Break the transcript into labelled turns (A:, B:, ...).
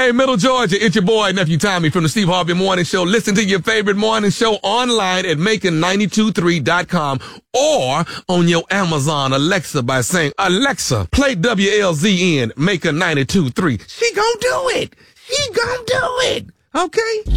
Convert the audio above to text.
A: Hey, Middle Georgia, it's your boy, Nephew Tommy from the Steve Harvey Morning Show. Listen to your favorite morning show online at Making923.com or on your Amazon Alexa by saying, Alexa, play WLZN Making 92.3. She gonna do it. She gonna do it. Okay?